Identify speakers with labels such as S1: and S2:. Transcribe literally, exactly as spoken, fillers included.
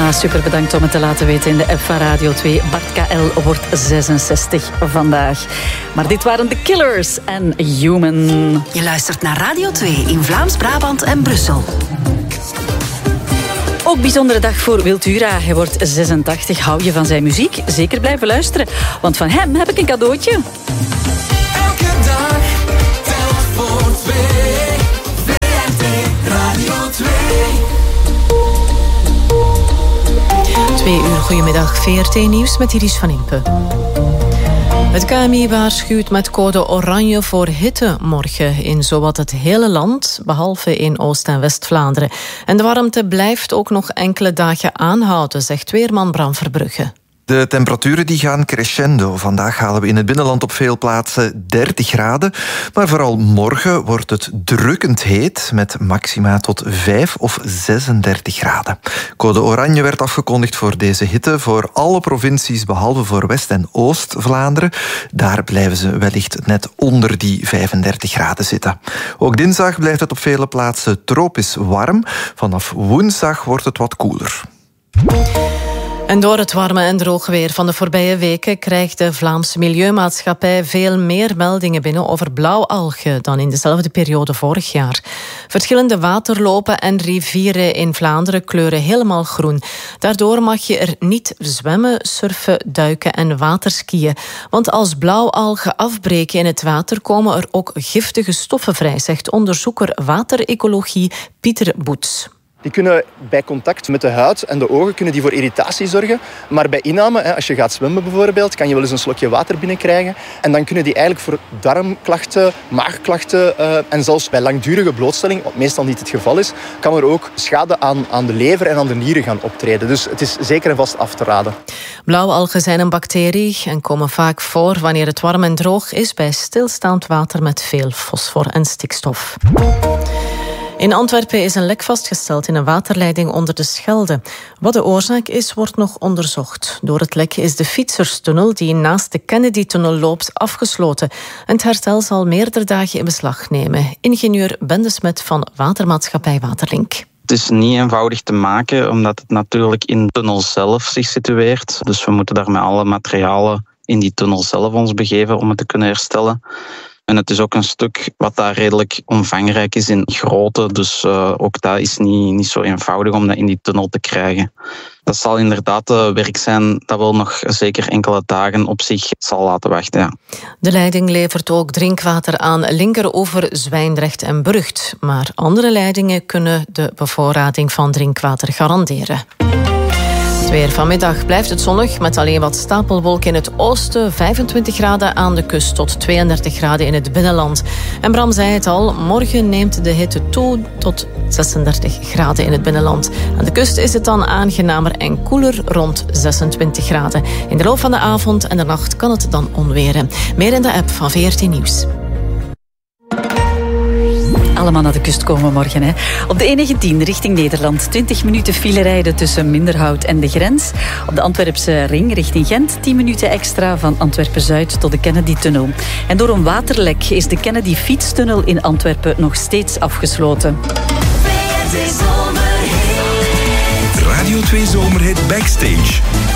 S1: Ah, super bedankt om het te laten weten in de app van Radio twee. Bart K L wordt zesenzestig vandaag. Maar dit waren de Killers en Human.
S2: Je luistert naar Radio twee in Vlaams-Brabant en Brussel.
S1: Ook bijzondere dag voor Wiltura. Hij wordt zesentachtig. Hou je van zijn muziek? Zeker blijven luisteren. Want van hem heb ik een cadeautje.
S3: Elke dag telt voor twee. V R T Radio twee.
S4: Twee uur, goedemiddag. V R T-nieuws met Iris van Impe. Het K M I waarschuwt met code oranje voor hitte morgen in zowat het hele land, behalve in Oost- en West-Vlaanderen. En de warmte blijft ook nog enkele dagen aanhouden, zegt weerman Bram Verbrugge.
S5: De temperaturen die gaan crescendo. Vandaag halen we in het binnenland op veel plaatsen dertig graden. Maar vooral morgen wordt het drukkend heet met maxima tot vijf of zesendertig graden. Code oranje werd afgekondigd voor deze hitte voor alle provincies behalve voor West- en Oost-Vlaanderen. Daar blijven ze wellicht net onder die vijfendertig graden zitten. Ook dinsdag blijft het op vele plaatsen tropisch warm. Vanaf woensdag wordt het wat koeler.
S4: En door het warme en droge weer van de voorbije weken krijgt de Vlaamse Milieumaatschappij veel meer meldingen binnen over blauwalgen dan in dezelfde periode vorig jaar. Verschillende waterlopen en rivieren in Vlaanderen kleuren helemaal groen. Daardoor mag je er niet zwemmen, surfen, duiken en waterskiën. Want als blauwalgen afbreken in het water komen er ook giftige stoffen vrij, zegt onderzoeker waterecologie Pieter Boets.
S6: Die kunnen bij contact met de huid en de ogen kunnen die voor irritatie zorgen. Maar bij inname, als je gaat zwemmen bijvoorbeeld, kan je wel eens een slokje water binnenkrijgen. En dan kunnen die eigenlijk voor darmklachten, maagklachten uh, en zelfs bij langdurige blootstelling, wat meestal niet het geval is, kan er ook schade aan, aan de lever en aan de nieren gaan optreden. Dus het is zeker en vast af te raden.
S4: Blauwalgen zijn een bacterie en komen vaak voor wanneer het warm en droog is bij stilstaand water met veel fosfor en stikstof. In Antwerpen is een lek vastgesteld in een waterleiding onder de Schelde. Wat de oorzaak is, wordt nog onderzocht. Door het lek is de fietserstunnel die naast de Kennedy-tunnel loopt afgesloten. En het herstel zal meerdere dagen in beslag nemen. Ingenieur Bendesmet van Watermaatschappij Waterlink.
S7: Het is niet eenvoudig te maken, omdat het natuurlijk in de tunnel zelf zich situeert. Dus we moeten daar met alle materialen in die tunnel zelf ons begeven om het te kunnen herstellen. En het is ook een stuk wat daar redelijk omvangrijk is in grootte. Dus uh, ook dat is niet, niet zo eenvoudig om dat in die tunnel te krijgen. Dat zal inderdaad uh, werk zijn dat wel nog zeker enkele dagen op zich zal laten wachten. Ja.
S4: De leiding levert ook drinkwater aan Linkeroever, Zwijndrecht en Brugt. Maar andere leidingen kunnen de bevoorrading van drinkwater garanderen. Het weer vanmiddag blijft het zonnig met alleen wat stapelwolken in het oosten. vijfentwintig graden aan de kust tot tweeëndertig graden in het binnenland. En Bram zei het al, morgen neemt de hitte toe tot zesendertig graden in het binnenland. Aan de kust is het dan aangenamer en koeler rond zesentwintig graden. In de loop van de avond en de nacht kan het dan onweren. Meer in de app van V R T Nieuws.
S1: Allemaal naar de kust komen morgen. Hè. Op de E negentien richting Nederland. twintig minuten file rijden tussen Minderhout en de grens. Op de Antwerpse ring richting Gent. tien minuten extra van Antwerpen-Zuid tot de Kennedy-tunnel. En door een waterlek is de Kennedy-fietstunnel in Antwerpen nog steeds afgesloten.
S3: Radio twee Zomerhit Backstage.